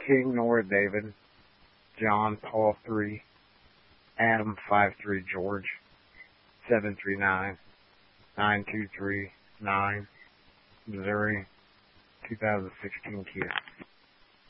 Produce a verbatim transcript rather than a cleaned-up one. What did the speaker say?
King Nora David, John Paul three, Adam five three George, seven three nine, nine two three nine, Missouri, two thousand sixteen Kia.